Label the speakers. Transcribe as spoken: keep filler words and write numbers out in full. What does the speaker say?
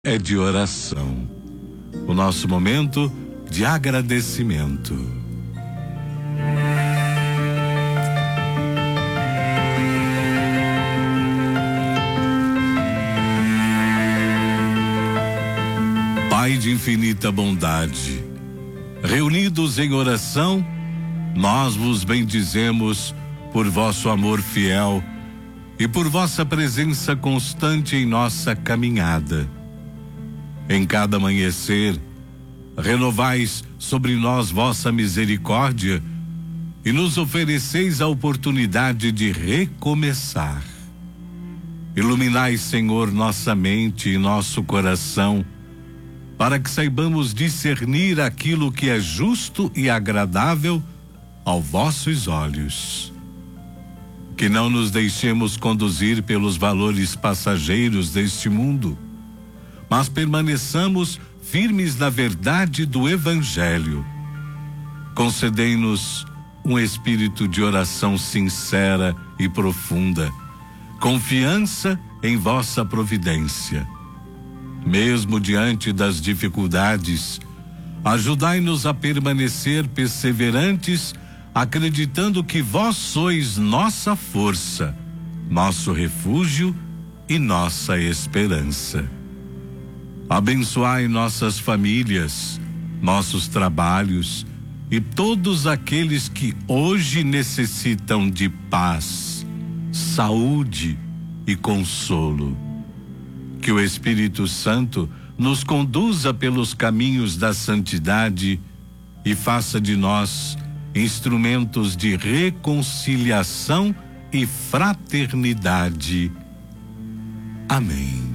Speaker 1: É de oração, o nosso momento de agradecimento. Pai de infinita bondade, reunidos em oração, nós vos bendizemos por vosso amor fiel e por vossa presença constante em nossa caminhada. Em cada amanhecer, renovais sobre nós vossa misericórdia e nos ofereceis a oportunidade de recomeçar. Iluminai, Senhor, nossa mente e nosso coração, para que saibamos discernir aquilo que é justo e agradável aos vossos olhos. Que não nos deixemos conduzir pelos valores passageiros deste mundo, mas permaneçamos firmes na verdade do Evangelho. Concedei-nos um espírito de oração sincera e profunda, confiança em vossa providência. Mesmo diante das dificuldades, ajudai-nos a permanecer perseverantes, acreditando que vós sois nossa força, nosso refúgio e nossa esperança. Abençoai nossas famílias, nossos trabalhos e todos aqueles que hoje necessitam de paz, saúde e consolo. Que o Espírito Santo nos conduza pelos caminhos da santidade e faça de nós instrumentos de reconciliação e fraternidade. Amém.